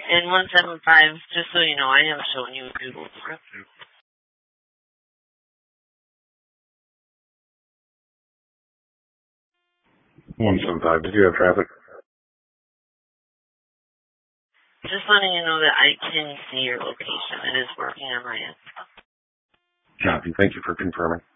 And 175, just so you know, I have shown you Google script. 175, did you have traffic? Just letting you know that I can see your location. It is working on my end. Copy. Thank you for confirming.